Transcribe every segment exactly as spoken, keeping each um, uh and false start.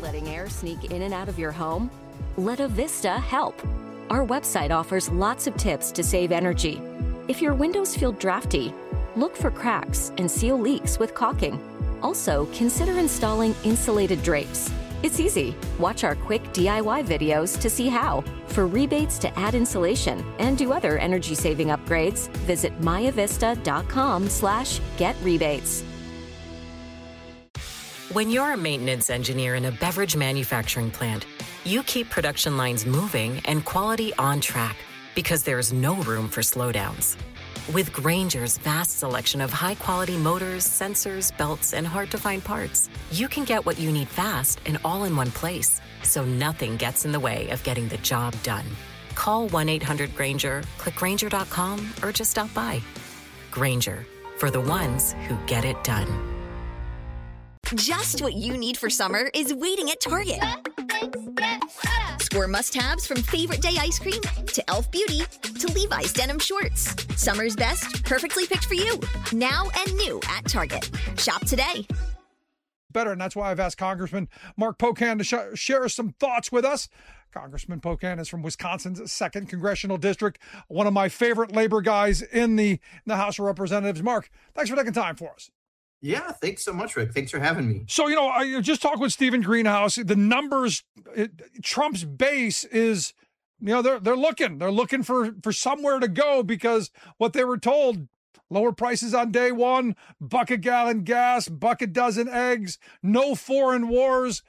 letting air sneak in and out of your home? Let Avista help. Our website offers lots of tips to save energy. If your windows feel drafty, look for cracks and seal leaks with caulking. Also, consider installing insulated drapes. It's easy. Watch our quick D I Y videos to see how. For rebates to add insulation and do other energy-saving upgrades, visit myavista.com slash get rebates. When you're a maintenance engineer in a beverage manufacturing plant, you keep production lines moving and quality on track because there's no room for slowdowns. With Grainger's vast selection of high-quality motors, sensors, belts, and hard-to-find parts, you can get what you need fast and all in one place, so nothing gets in the way of getting the job done. Call one eight hundred Grainger, click Grainger dot com, or just stop by. Grainger, for the ones who get it done. Just what you need for summer is waiting at Target. Score must-haves from Favorite Day ice cream to e l f Beauty to Levi's denim shorts. Summer's best, perfectly picked for you. Now and new at Target. Shop today. Better, and that's why I've asked Congressman Mark Pocan to sh- share some thoughts with us. Congressman Pocan is from Wisconsin's second Congressional District, one of my favorite labor guys in the, in the House of Representatives. Mark, thanks for taking time for us. Yeah, thanks so much, Rick. Thanks for having me. So, you know, I just talked with Stephen Greenhouse. The numbers, it, Trump's base is, you know, they're they're looking. They're looking for, for somewhere to go because what they were told, lower prices on day one, buck a gallon gas, buck a dozen eggs, no foreign wars.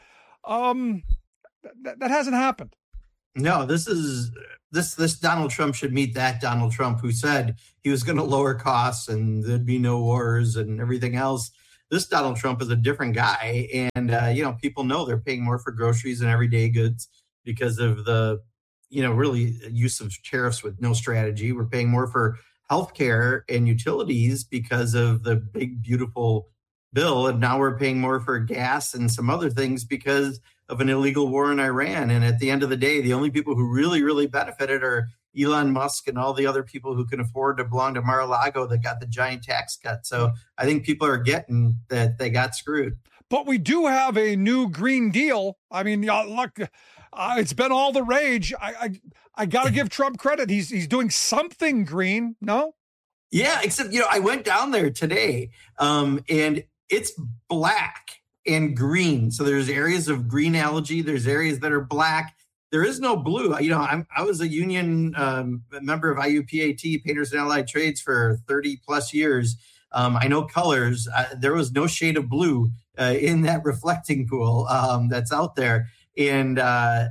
Um, that, that hasn't happened. No, this is this this Donald Trump should meet that Donald Trump who said he was going to lower costs and there'd be no wars and everything else. This Donald Trump is a different guy. And, uh, you know, people know they're paying more for groceries and everyday goods because of the, you know, really use of tariffs with no strategy. We're paying more for healthcare and utilities because of the big, beautiful bill. And now we're paying more for gas and some other things because of an illegal war in Iran. And at the end of the day, the only people who really, really benefited are Elon Musk and all the other people who can afford to belong to Mar-a-Lago that got the giant tax cut. So I think people are getting that they got screwed. But we do have a new Green Deal. I mean, uh, look, uh, it's been all the rage. I I, I got to give Trump credit. He's he's doing something green. No? Yeah, except, you know, I went down there today um, and it's black and green. So there's areas of green algae. There's areas that are black. There is no blue. You know, I'm, I was a union um, member of I U P A T, Painters and Allied Trades, for thirty plus years. Um, I know colors. Uh, there was no shade of blue uh, in that reflecting pool um, that's out there. And, uh,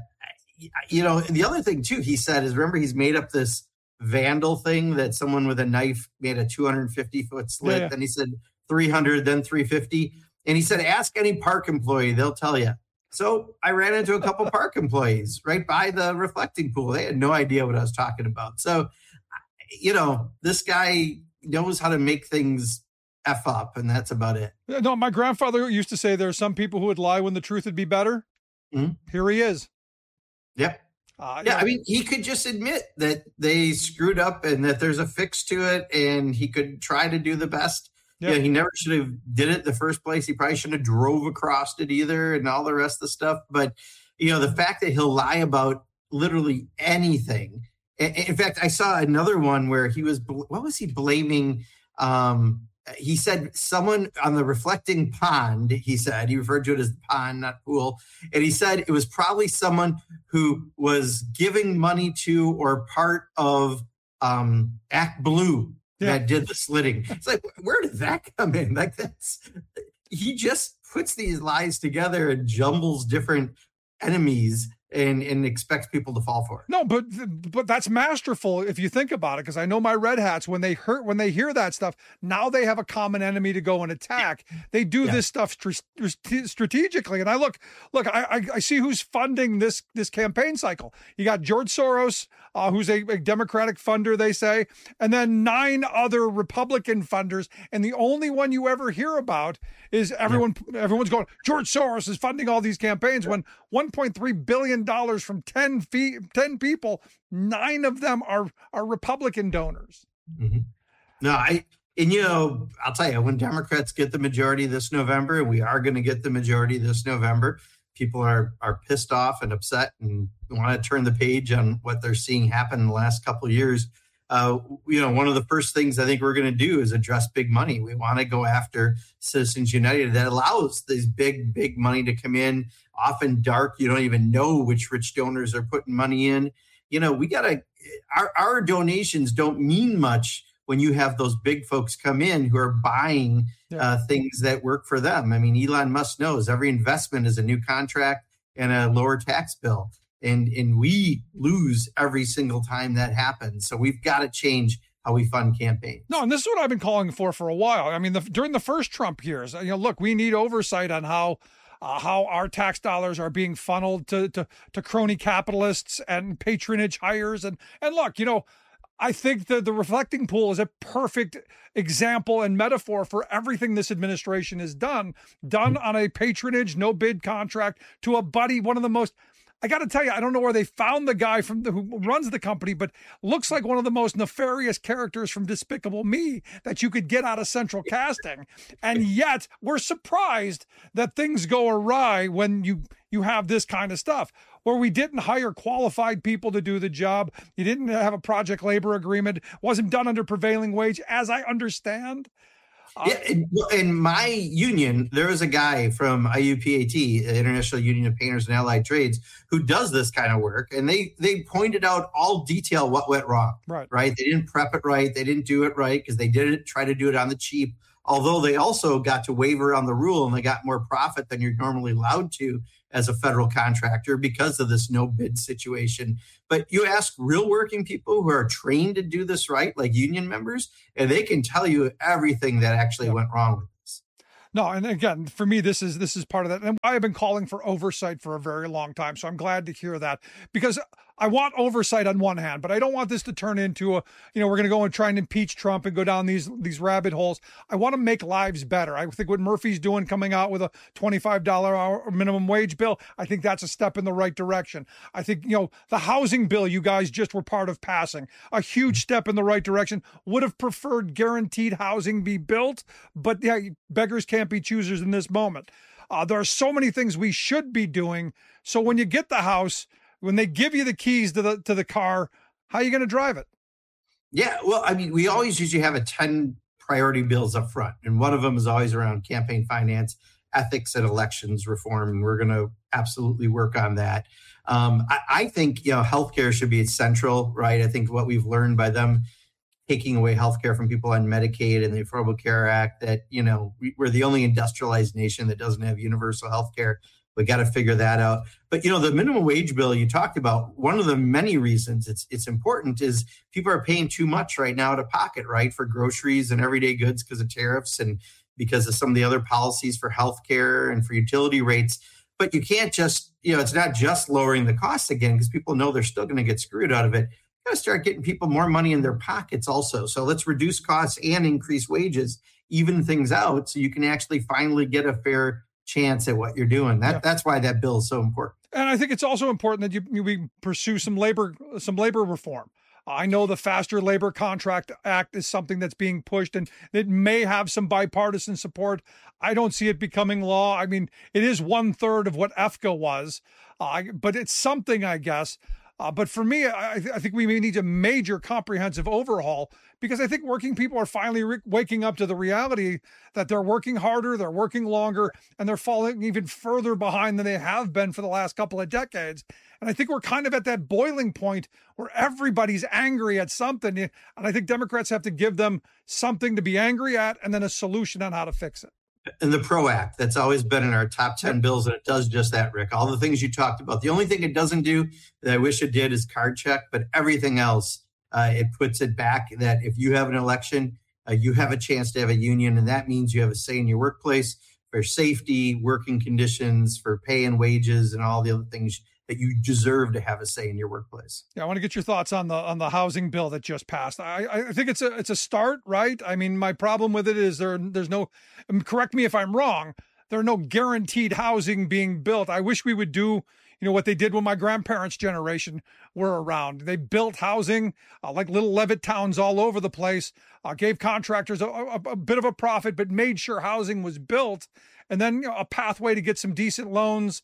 you know, the other thing, too, he said is, remember, he's made up this vandal thing that someone with a knife made a two hundred fifty foot slit. Yeah, yeah. Then he said three hundred, then three fifty. And he said, ask any park employee, they'll tell you. So I ran into a couple park employees right by the reflecting pool. They had no idea what I was talking about. So, you know, this guy knows how to make things F up, and that's about it. No, my grandfather used to say there are some people who would lie when the truth would be better. Mm-hmm. Here he is. Yep. Uh, yeah, yeah, I mean, he could just admit that they screwed up and that there's a fix to it, and he could try to do the best. Yep. Yeah, he never should have did it in the first place. He probably shouldn't have drove across it either and all the rest of the stuff. But, you know, the fact that he'll lie about literally anything. In fact, I saw another one where he was, what was he blaming? Um, he said someone on the reflecting pond, he said, he referred to it as the pond, not pool. And he said it was probably someone who was giving money to or part of um, Act Blue. Yeah. That did the slitting. It's like, where did that come in? Like, that's, he just puts these lies together and jumbles different enemies and, and expects people to fall for it. No, but but that's masterful if you think about it, because I know my red hats, when they hurt, when they hear that stuff, now they have a common enemy to go and attack. They do yeah. this stuff st- strategically. And I look, look, I, I I see who's funding this this campaign cycle. You got George Soros, uh, who's a, a Democratic funder, they say, and then nine other Republican funders. And the only one you ever hear about is everyone. Yeah. Everyone's going, George Soros is funding all these campaigns when one point three billion dollars from ten, fee, ten people, nine of them are, are Republican donors. Mm-hmm. No, I, and you know, I'll tell you, when Democrats get the majority this November, and we are going to get the majority this November, people are are pissed off and upset and want to turn the page on what they're seeing happen in the last couple of years. Uh, you know, one of the first things I think we're going to do is address big money. We want to go after Citizens United that allows these big, big money to come in, often dark. You don't even know which rich donors are putting money in. You know, we got to, our, our donations don't mean much when you have those big folks come in who are buying yeah. uh, things that work for them. I mean, Elon Musk knows every investment is a new contract and a lower tax bill. And and we lose every single time that happens. So we've got to change how we fund campaigns. No, and this is what I've been calling for for a while. I mean, the, during the first Trump years, you know, look, we need oversight on how uh, how our tax dollars are being funneled to, to to crony capitalists and patronage hires. And and look, you know, I think the, the reflecting pool is a perfect example and metaphor for everything this administration has done, done on a patronage, no bid contract to a buddy, one of the most, I got to tell you, I don't know where they found the guy from the, who runs the company, but looks like one of the most nefarious characters from Despicable Me that you could get out of central casting. And yet we're surprised that things go awry when you, you have this kind of stuff where we didn't hire qualified people to do the job. You didn't have a project labor agreement, wasn't done under prevailing wage, as I understand. Yeah, in, in my union, there is a guy from I U P A T, the International Union of Painters and Allied Trades, who does this kind of work. And they they pointed out all detail what went wrong. Right. Right. They didn't prep it right. They didn't do it right because they didn't try to do it on the cheap. Although they also got to waiver on the rule and they got more profit than you're normally allowed to as a federal contractor because of this no bid situation. But you ask real working people who are trained to do this right, like union members, and they can tell you everything that actually went wrong with this. No, and again, for me, this is this is part of that. And I have been calling for oversight for a very long time. So I'm glad to hear that, because I want oversight on one hand, but I don't want this to turn into a, you know, we're going to go and try and impeach Trump and go down these these rabbit holes. I want to make lives better. I think what Murphy's doing, coming out with a twenty-five dollars hour minimum wage bill, I think that's a step in the right direction. I think, you know, the housing bill you guys just were part of passing, a huge step in the right direction. Would have preferred guaranteed housing be built, but yeah, beggars can't be choosers in this moment. Uh, there are so many things we should be doing. So when you get the house, when they give you the keys to the to the car, how are you going to drive it? Yeah, well, I mean, we always usually have a ten priority bills up front, and one of them is always around campaign finance, ethics, and elections reform, and we're going to absolutely work on that. Um, I, I think, you know, healthcare should be central, right? I think what we've learned by them taking away healthcare from people on Medicaid and the Affordable Care Act, that, you know, we, we're the only industrialized nation that doesn't have universal healthcare. We got to figure that out. But, you know, the minimum wage bill you talked about, one of the many reasons it's it's important is people are paying too much right now out of pocket, right, for groceries and everyday goods because of tariffs and because of some of the other policies for healthcare and for utility rates. But you can't just, you know, it's not just lowering the costs again, because people know they're still going to get screwed out of it. You got to start getting people more money in their pockets also. So let's reduce costs and increase wages, even things out, so you can actually finally get a fair chance at what you're doing. That yeah. That's why that bill is so important. And I think it's also important that you we pursue some labor some labor reform. I know the Faster Labor Contract Act is something that's being pushed, and it may have some bipartisan support. I don't see it becoming law. I mean, it is one third of what F C A was, uh, but it's something, I guess. Uh, but for me, I, th- I think we may need a major comprehensive overhaul, because I think working people are finally re- waking up to the reality that they're working harder, they're working longer, and they're falling even further behind than they have been for the last couple of decades. And I think we're kind of at that boiling point where everybody's angry at something. And I think Democrats have to give them something to be angry at and then a solution on how to fix it. And the PRO Act, that's always been in our top ten bills, and it does just that, Rick. All the things you talked about. The only thing it doesn't do that I wish it did is card check, but everything else, uh, it puts it back that if you have an election, uh, you have a chance to have a union, and that means you have a say in your workplace for safety, working conditions, for pay and wages, and all the other things that you deserve to have a say in your workplace. Yeah, I want to get your thoughts on the on the housing bill that just passed. I, I think it's a it's a start, right? I mean, my problem with it is there there's no, correct me if I'm wrong, there are no guaranteed housing being built. I wish we would do, you know, what they did when my grandparents' generation were around. They built housing uh, like little Levitt towns all over the place, uh, gave contractors a, a, a bit of a profit, but made sure housing was built, and then, you know, a pathway to get some decent loans.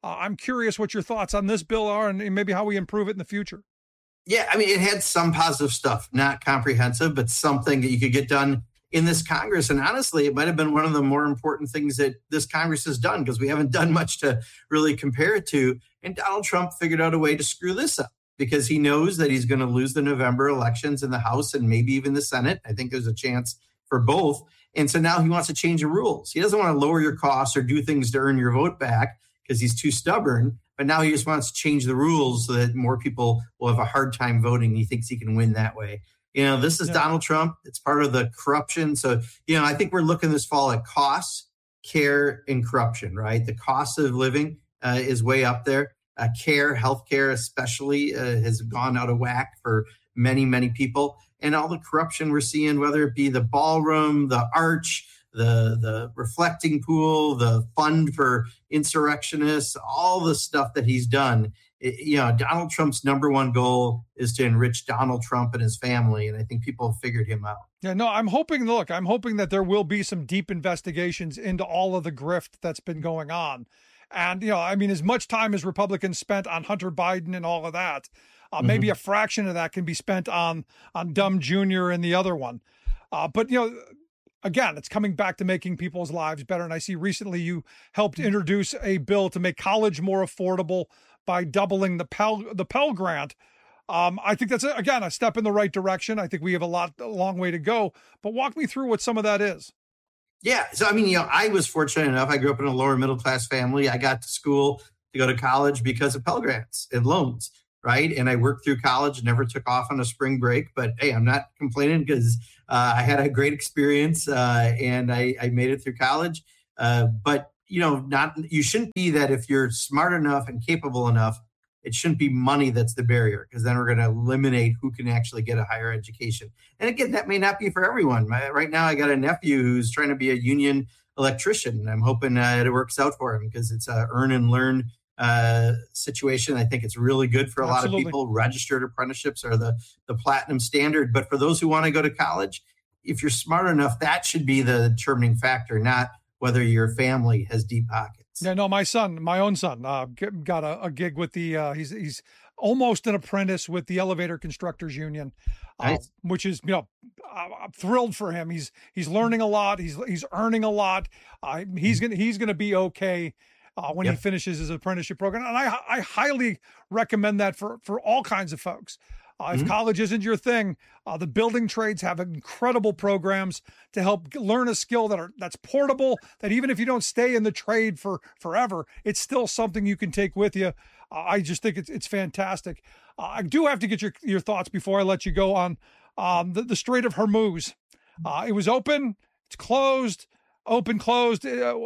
Uh, I'm curious what your thoughts on this bill are and maybe how we improve it in the future. Yeah, I mean, it had some positive stuff, not comprehensive, but something that you could get done in this Congress. And honestly, it might have been one of the more important things that this Congress has done, because we haven't done much to really compare it to. And Donald Trump figured out a way to screw this up, because he knows that he's going to lose the November elections in the House and maybe even the Senate. I think there's a chance for both. And so now he wants to change the rules. He doesn't want to lower your costs or do things to earn your vote back because he's too stubborn. But now he just wants to change the rules so that more people will have a hard time voting. He thinks he can win that way. You know, this is yeah. Donald Trump. It's part of the corruption. So, you know, I think we're looking this fall at costs, care, and corruption, right? The cost of living uh, is way up there. Uh, care, healthcare especially, uh, has gone out of whack for many, many people. And all the corruption we're seeing, whether it be the ballroom, the arch, the the reflecting pool, the fund for insurrectionists, all the stuff that he's done. It, you know, Donald Trump's number one goal is to enrich Donald Trump and his family. And I think people have figured him out. Yeah, no, I'm hoping, look, I'm hoping that there will be some deep investigations into all of the grift that's been going on. And, you know, I mean, as much time as Republicans spent on Hunter Biden and all of that, uh, mm-hmm. maybe a fraction of that can be spent on on Dumb Junior and the other one. Uh, but, you know, again, it's coming back to making people's lives better. And I see recently you helped introduce a bill to make college more affordable by doubling the Pell the Pell Grant. Um, I think that's, again, a step in the right direction. I think we have a lot, a long way to go. But walk me through what some of that is. Yeah. So, I mean, you know, I was fortunate enough. I grew up in a lower middle class family. I got to school to go to college because of Pell Grants and loans, right? And I worked through college, never took off on a spring break. But, hey, I'm not complaining because uh, I had a great experience uh, and I, I made it through college. Uh, but, you know, not you shouldn't be that if you're smart enough and capable enough, it shouldn't be money that's the barrier, because then we're going to eliminate who can actually get a higher education. And again, that may not be for everyone. My, right now, I got a nephew who's trying to be a union electrician, and I'm hoping uh, it works out for him because it's a earn and learn uh, situation. I think it's really good for a Absolutely. lot of people. Registered apprenticeships are the, the platinum standard. But for those who want to go to college, if you're smart enough, that should be the determining factor, not whether your family has deep pockets. Yeah, no, my son, my own son, uh, got a, a gig with the, uh, he's he's almost an apprentice with the Elevator Constructors Union, uh, nice. which is, you know, I'm thrilled for him. He's he's learning a lot. He's he's earning a lot. Uh, he's gonna he's gonna be okay uh, when yep. he finishes his apprenticeship program. And I I highly recommend that for for all kinds of folks. Uh, if mm-hmm. college isn't your thing, uh, the building trades have incredible programs to help learn a skill that are that's portable, that even if you don't stay in the trade for forever, it's still something you can take with you. Uh, I just think it's it's fantastic. Uh, I do have to get your, your thoughts before I let you go on um, the, the Strait of Hormuz. Uh, it was open, it's closed. Open, closed. Uh,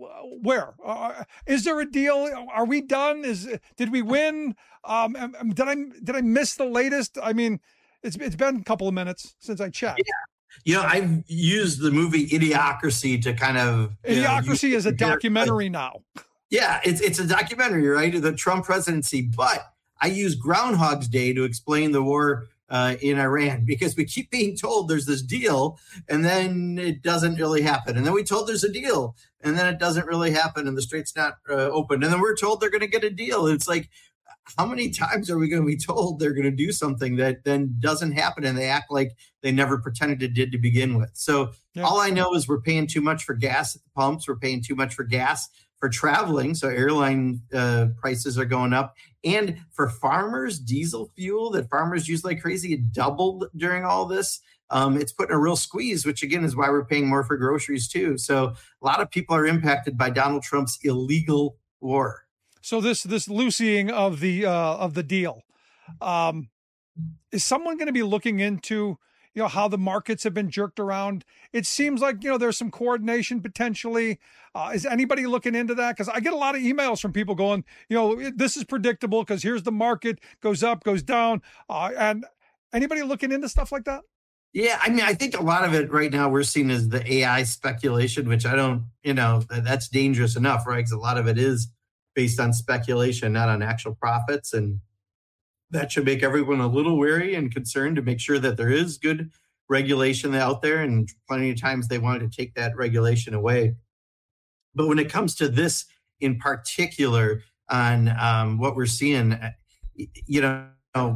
where uh, is there a deal? Are we done? Is did we win? Um, did I did I miss the latest? I mean, it's it's been a couple of minutes since I checked. Yeah. You know, I've used the movie Idiocracy to kind of Idiocracy know, is a documentary now. Yeah, it's it's a documentary, right? The Trump presidency, but I use Groundhog's Day to explain the war Uh, in Iran, because we keep being told there's this deal and then it doesn't really happen. And then we told there's a deal and then it doesn't really happen and the strait's not uh, open. And then we're told they're going to get a deal. It's like, how many times are we going to be told they're going to do something that then doesn't happen and they act like they never pretended it did to begin with? So yeah. all I know is we're paying too much for gas at the pumps. We're paying too much for gas for traveling. So airline uh, prices are going up. And for farmers, diesel fuel that farmers use like crazy, it doubled during all this. Um, it's putting a real squeeze, which again is why we're paying more for groceries too. So a lot of people are impacted by Donald Trump's illegal war. So this this loosening of the uh, of the deal, um, is someone going to be looking into, you know, how the markets have been jerked around? It seems like, you know, there's some coordination potentially. Uh, is anybody looking into that? Because I get a lot of emails from people going, you know, this is predictable because here's the market, goes up, goes down. Uh, and anybody looking into stuff like that? Yeah, I mean, I think a lot of it right now we're seeing as the A I speculation, which I don't, you know, that's dangerous enough, right? Because a lot of it is based on speculation, not on actual profits. And that should make everyone a little wary and concerned to make sure that there is good regulation out there. And plenty of times they wanted to take that regulation away. But when it comes to this in particular, on um, what we're seeing. You know,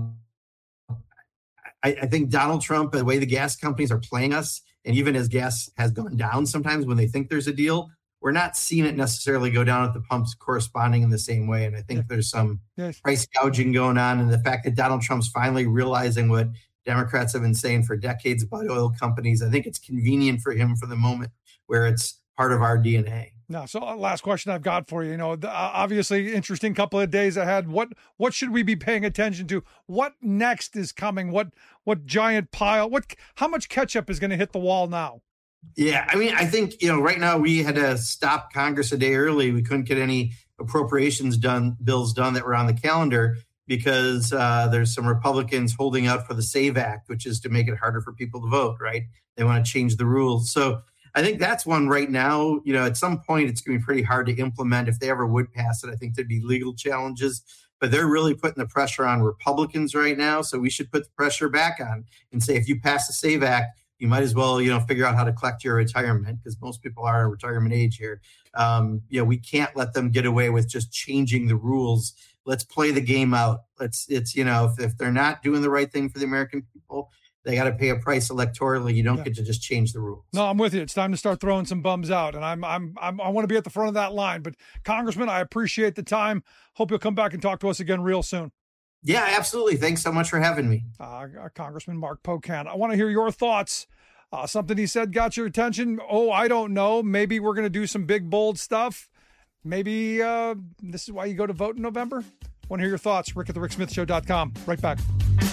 I, I think Donald Trump, the way the gas companies are playing us, and even as gas has gone down sometimes when they think there's a deal, we're not seeing it necessarily go down at the pumps corresponding in the same way. And I think yeah. there's some yes. price gouging going on. And the fact that Donald Trump's finally realizing what Democrats have been saying for decades about oil companies, I think it's convenient for him for the moment where it's part of our D N A. Now, so last question I've got for you, you know, obviously interesting couple of days ahead. What, what should we be paying attention to? What next is coming? What, what giant pile, what, how much ketchup is going to hit the wall now? Yeah. I mean, I think, you know, right now we had to stop Congress a day early. We couldn't get any appropriations done, bills done that were on the calendar because uh, there's some Republicans holding out for the SAVE Act, which is to make it harder for people to vote, right? They want to change the rules. So I think that's one right now. You know, at some point, it's going to be pretty hard to implement. If they ever would pass it, I think there'd be legal challenges. But they're really putting the pressure on Republicans right now. So we should put the pressure back on and say, if you pass the SAVE Act, you might as well, you know, figure out how to collect your retirement, because most people are at retirement age here. Um, you know, we can't let them get away with just changing the rules. Let's play the game out. Let's, it's, you know, if, if they're not doing the right thing for the American people, they got to pay a price electorally. You don't yeah. get to just change the rules. No, I'm with you. It's time to start throwing some bums out, and I'm, I'm, I'm I want to be at the front of that line. But Congressman, I appreciate the time. Hope you'll come back and talk to us again real soon. Yeah, absolutely. Thanks so much for having me. Uh, Congressman Mark Pocan. I want to hear your thoughts. Uh, something he said got your attention. Oh, I don't know. Maybe we're going to do some big, bold stuff. Maybe uh, this is why you go to vote in November. Want to hear your thoughts? Rick at the Rick Smith Show dot com. Right back.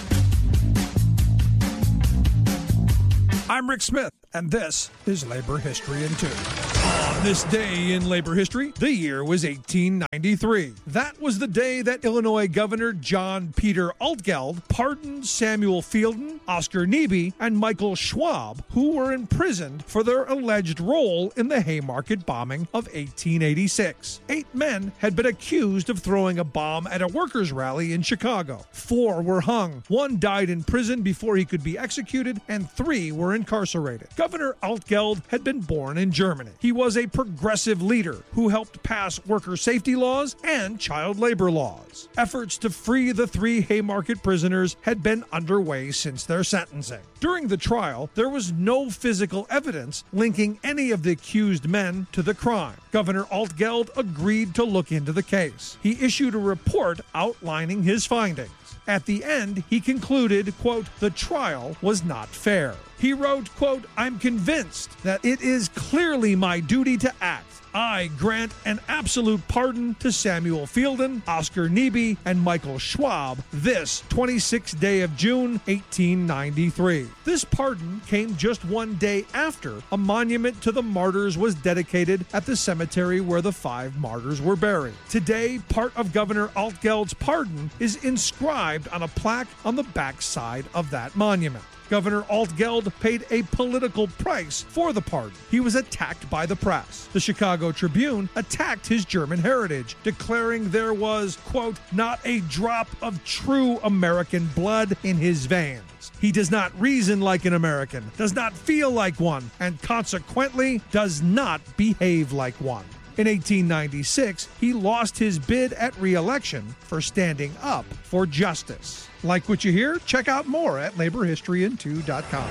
I'm Rick Smith, and this is Labor History in Two. On this day in labor history, the year was eighteen ninety-three. That was the day that Illinois Governor John Peter Altgeld pardoned Samuel Fielden, Oscar Neebe, and Michael Schwab, who were imprisoned for their alleged role in the Haymarket bombing of eighteen eighty-six. Eight men had been accused of throwing a bomb at a workers' rally in Chicago. Four were hung. One died in prison before he could be executed, and three were incarcerated. Governor Altgeld had been born in Germany. He was a progressive leader who helped pass worker safety laws and child labor laws. Efforts to free the three Haymarket prisoners had been underway since their sentencing. During the trial, there was no physical evidence linking any of the accused men to the crime. Governor Altgeld agreed to look into the case. He issued a report outlining his findings. At the end, he concluded, quote, the trial was not fair. He wrote, quote, I'm convinced that it is clearly my duty to act. I grant an absolute pardon to Samuel Fielden, Oscar Neebe, and Michael Schwab this twenty-sixth day of June, eighteen ninety-three. This pardon came just one day after a monument to the martyrs was dedicated at the cemetery where the five martyrs were buried. Today, part of Governor Altgeld's pardon is inscribed on a plaque on the backside of that monument. Governor Altgeld paid a political price for the pardon. He was attacked by the press. The Chicago Tribune attacked his German heritage, declaring there was, quote, not a drop of true American blood in his veins. He does not reason like an American, does not feel like one, and consequently does not behave like one. In eighteen ninety-six, he lost his bid at re-election for standing up for justice. Like what you hear? Check out more at labor history in two dot com.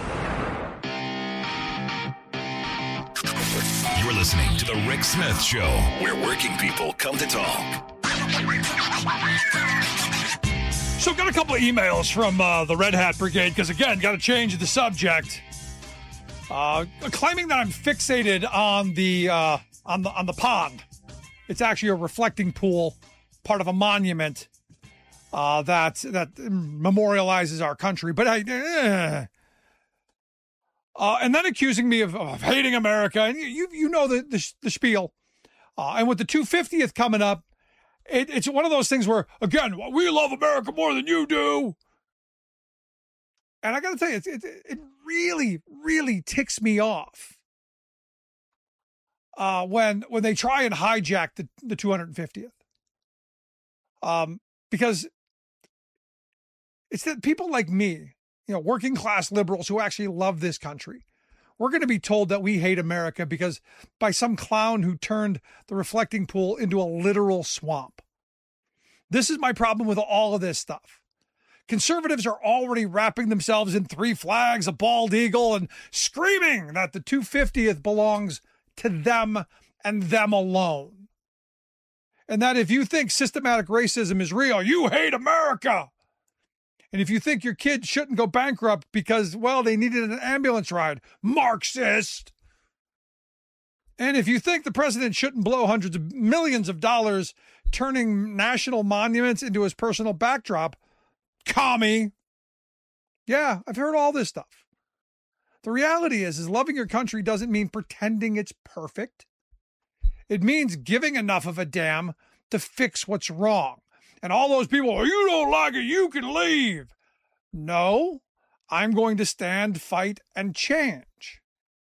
You're listening to The Rick Smith Show, where working people come to talk. So got a couple of emails from uh, the Red Hat Brigade, because again, got to change the subject. Uh, claiming that I'm fixated on the... Uh, On the on the pond. It's actually a reflecting pool, part of a monument uh, that that memorializes our country. But I, eh. uh, and then accusing me of, of hating America, and you you know the the, the spiel. Uh, and with the two hundred fiftieth coming up, it, it's one of those things where again we love America more than you do. And I got to tell you, it, it it really really ticks me off. Uh, when when they try and hijack the, the two hundred fiftieth. Um, because it's that people like me, you know, working class liberals who actually love this country, we're going to be told that we hate America because by some clown who turned the reflecting pool into a literal swamp. This is my problem with all of this stuff. Conservatives are already wrapping themselves in three flags, a bald eagle, and screaming that the two hundred fiftieth belongs to them and them alone. And that if you think systematic racism is real, you hate America. And if you think your kid shouldn't go bankrupt because, well, they needed an ambulance ride, Marxist. And if you think the president shouldn't blow hundreds of millions of dollars turning national monuments into his personal backdrop, commie. Yeah, I've heard all this stuff. The reality is, is loving your country doesn't mean pretending it's perfect. It means giving enough of a damn to fix what's wrong. And all those people, oh, you don't like it, you can leave. No, I'm going to stand, fight, and change.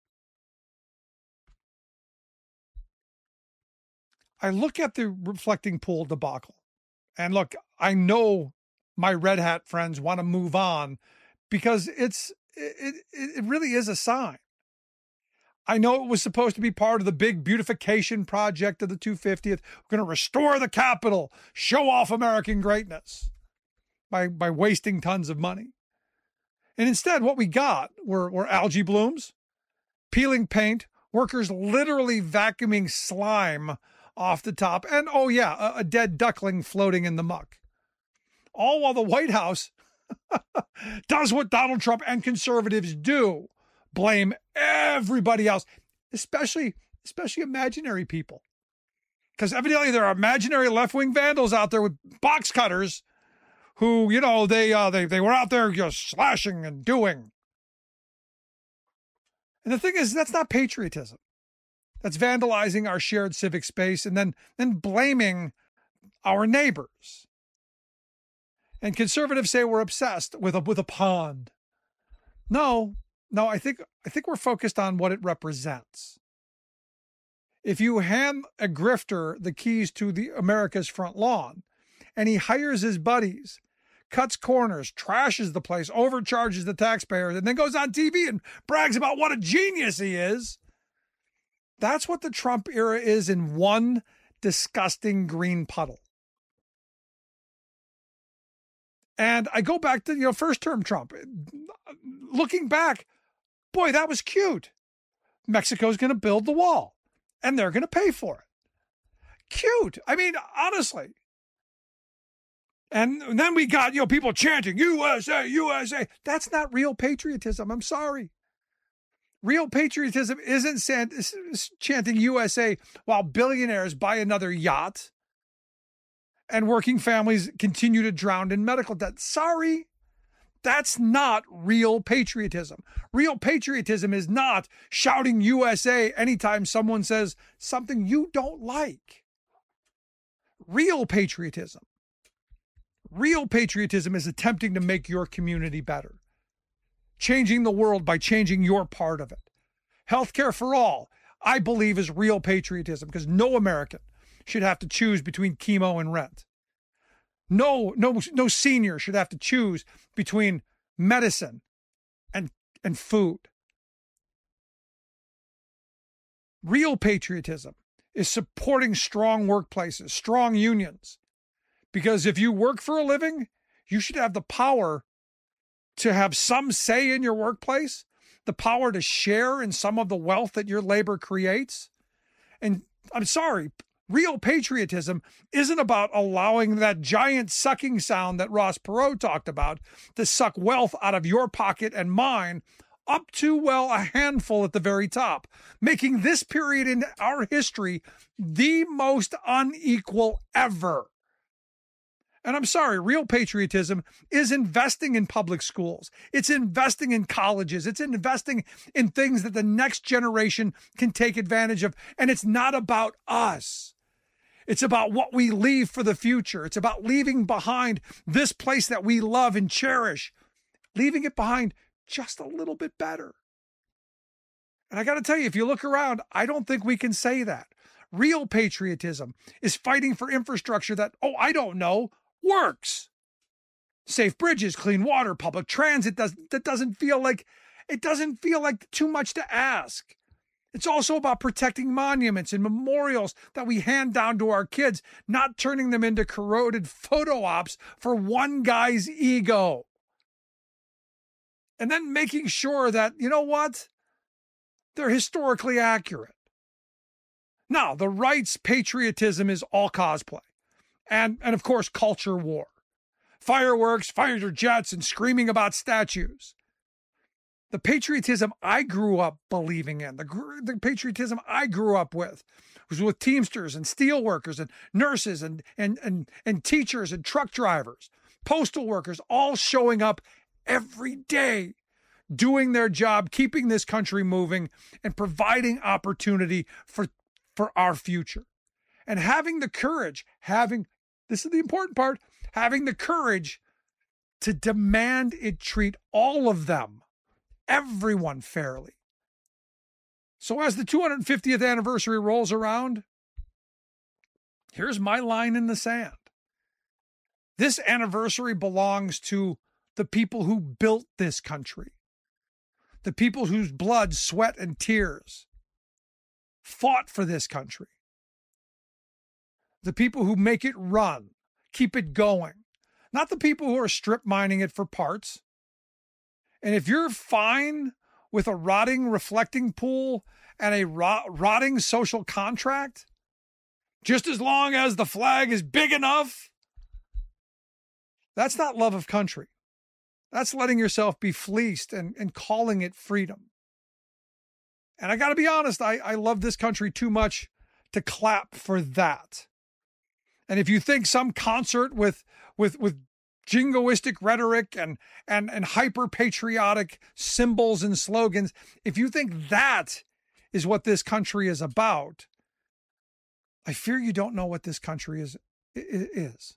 I look at the reflecting pool debacle, and look, I know my red hat friends want to move on because it's it, it, it really is a sign. I know it was supposed to be part of the big beautification project of the two hundred fiftieth. We're going to restore the Capitol, show off American greatness by, by wasting tons of money. And instead, what we got were, were algae blooms, peeling paint, workers literally vacuuming slime off the top, and, oh yeah, a, a dead duckling floating in the muck. All while the White House does what Donald Trump and conservatives do. Blame everybody else, especially, especially imaginary people. Because evidently there are imaginary left-wing vandals out there with box cutters who, you know, they uh, they they were out there just slashing and doing. And the thing is, that's not patriotism. That's vandalizing our shared civic space and then, then blaming our neighbors. And conservatives say we're obsessed with a with a pond. No, no, I think I think we're focused on what it represents. If you hand a grifter the keys to the America's front lawn, and he hires his buddies, cuts corners, trashes the place, overcharges the taxpayers, and then goes on T V and brags about what a genius he is, that's what the Trump era is in one disgusting green puddle. And I go back to, you know, first term Trump. Looking back, boy, that was cute. Mexico's going to build the wall, and they're going to pay for it. Cute. I mean, honestly. And then we got, you know, people chanting, U S A, U S A. That's not real patriotism. I'm sorry. Real patriotism isn't chanting U S A while billionaires buy another yacht and working families continue to drown in medical debt. Sorry, that's not real patriotism. Real patriotism is not shouting U S A anytime someone says something you don't like. Real patriotism. Real patriotism is attempting to make your community better. Changing the world by changing your part of it. Healthcare for all, I believe, is real patriotism because no American should have to choose between chemo and rent. No, no, no senior should have to choose between medicine and, and food. Real patriotism is supporting strong workplaces, strong unions. Because if you work for a living, you should have the power to have some say in your workplace, the power to share in some of the wealth that your labor creates. And I'm sorry, real patriotism isn't about allowing that giant sucking sound that Ross Perot talked about to suck wealth out of your pocket and mine up to, well, a handful at the very top, making this period in our history the most unequal ever. And I'm sorry, real patriotism is investing in public schools. It's investing in colleges. It's investing in things that the next generation can take advantage of. And it's not about us. It's about what we leave for the future. It's about leaving behind this place that we love and cherish, leaving it behind just a little bit better. And I got to tell you, if you look around, I don't think we can say that. Real patriotism is fighting for infrastructure that, oh, I don't know, works. Safe bridges, clean water, public transit does that doesn't feel like it doesn't feel like too much to ask. It's also about protecting monuments and memorials that we hand down to our kids, not turning them into corroded photo ops for one guy's ego. And then making sure that, you know what? They're historically accurate. Now, the right's patriotism is all cosplay. And, and of course, culture war. Fireworks, fighter jets, and screaming about statues. The patriotism I grew up believing in, the, the patriotism I grew up with, was with Teamsters and steel workers and nurses and, and, and, and teachers and truck drivers, postal workers, all showing up every day, doing their job, keeping this country moving, and providing opportunity for, for our future. And having the courage, having, this is the important part, having the courage to demand it treat all of them, everyone, fairly. So as the two hundred fiftieth anniversary rolls around, here's my line in the sand. This anniversary belongs to the people who built this country, the people whose blood, sweat, and tears fought for this country, the people who make it run, keep it going, not the people who are strip mining it for parts. And if you're fine with a rotting reflecting pool and a rot- rotting social contract, just as long as the flag is big enough, that's not love of country. That's letting yourself be fleeced and, and calling it freedom. And I got to be honest, I, I love this country too much to clap for that. And if you think some concert with with with jingoistic rhetoric and and and hyper patriotic symbols and slogans, if you think that is what this country is about, I fear you don't know what this country is is.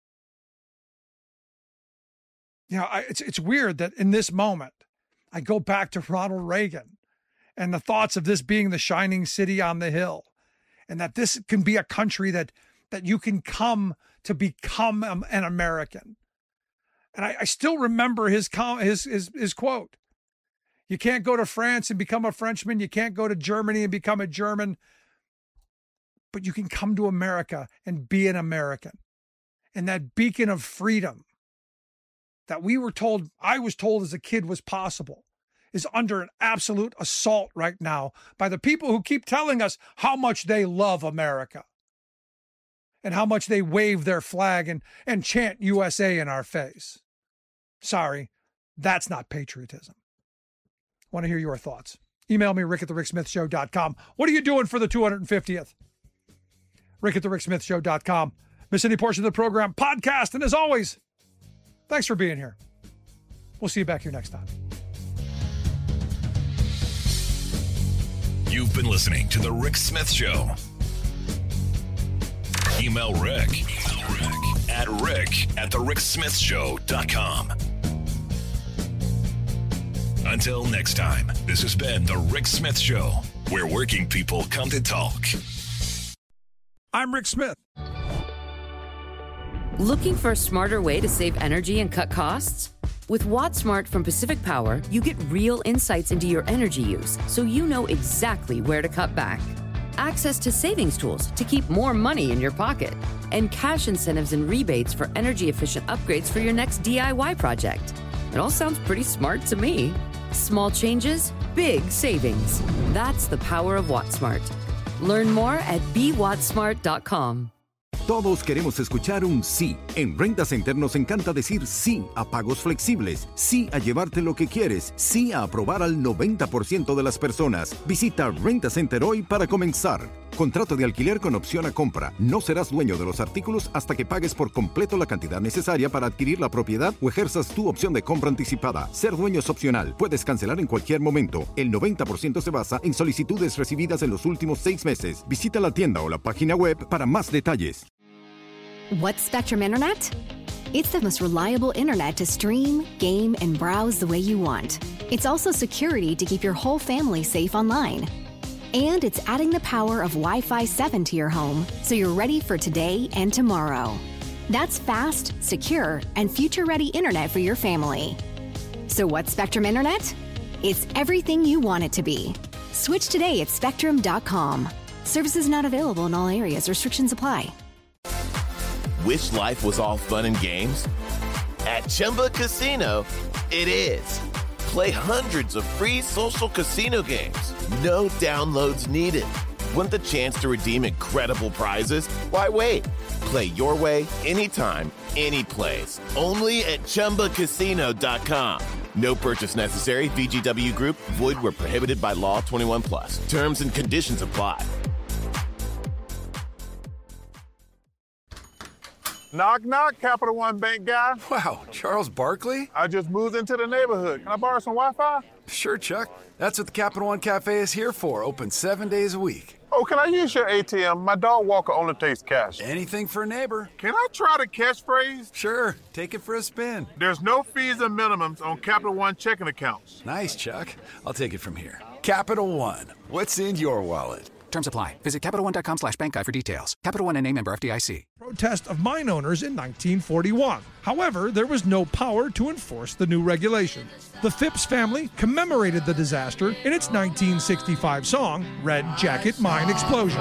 You know, I, it's it's weird that in this moment, I go back to Ronald Reagan and the thoughts of this being the shining city on the hill, and that this can be a country that that you can come to become an American. And I, I still remember his, his his his quote. You can't go to France and become a Frenchman. You can't go to Germany and become a German. But you can come to America and be an American. And that beacon of freedom that we were told, I was told as a kid was possible, is under an absolute assault right now by the people who keep telling us how much they love America and how much they wave their flag and, and chant U S A in our face. Sorry, that's not patriotism. I want to hear your thoughts. Email me, rick at the rick smith show dot com. What are you doing for the two hundred fiftieth? rick at the rick smith show dot com. Miss any portion of the program, podcast. And as always, thanks for being here. We'll see you back here next time. You've been listening to The Rick Smith Show. Email Rick, Email Rick at rick at the rick smith show dot com. Until next time, this has been The Rick Smith Show, where working people come to talk. I'm Rick Smith. Looking for a smarter way to save energy and cut costs? With WattSmart from Pacific Power, you get real insights into your energy use, so you know exactly where to cut back. Access to savings tools to keep more money in your pocket, and cash incentives and rebates for energy-efficient upgrades for your next D I Y project. It all sounds pretty smart to me. Small changes, big savings. That's the power of WattSmart. Learn more at be watt smart dot com. Todos queremos escuchar un sí. En Renta Center nos encanta decir sí a pagos flexibles, sí a llevarte lo que quieres, sí a aprobar al noventa por ciento de las personas. Visita Renta Center hoy para comenzar. Contrato de alquiler con opción a compra. No serás dueño de los artículos hasta que pagues por completo la cantidad necesaria para adquirir la propiedad o ejerzas tu opción de compra anticipada. Ser dueño es opcional. Puedes cancelar en cualquier momento. El noventa por ciento se basa en solicitudes recibidas en los últimos seis meses. Visita la tienda o la página web para más detalles. What's Spectrum Internet? It's the most reliable internet to stream, game, and browse the way you want. It's also security to keep your whole family safe online. And it's adding the power of Wi-Fi seven to your home, so you're ready for today and tomorrow. That's fast, secure, and future-ready internet for your family. So what's Spectrum Internet? It's everything you want it to be. Switch today at Spectrum dot com. Services not available in all areas. Restrictions apply. Wish life was all fun and games? At Chumba Casino, it is. Play hundreds of free social casino games. No downloads needed. Want the chance to redeem incredible prizes? Why wait? Play your way, anytime, any place. Only at Chumba Casino dot com. No purchase necessary. V G W Group. Void where prohibited by law. twenty-one plus. Terms and conditions apply. Knock, knock, Capital One Bank guy. Wow, Charles Barkley? I just moved into the neighborhood. Can I borrow some Wi-Fi? Sure, Chuck. That's what the Capital One Cafe is here for. Open seven days a week. Oh, can I use your A T M? My dog Walker only takes cash. Anything for a neighbor. Can I try the catchphrase? Sure. Take it for a spin. There's no fees and minimums on Capital One checking accounts. Nice, Chuck. I'll take it from here. Capital One. What's in your wallet? Terms apply. Visit Capital One dot com slash bank guide for details. Capital One N A member F D I C. Protest of mine owners in nineteen forty-one. However, there was no power to enforce the new regulation. The Phipps family commemorated the disaster in its nineteen sixty-five song, Red Jacket Mine Explosion.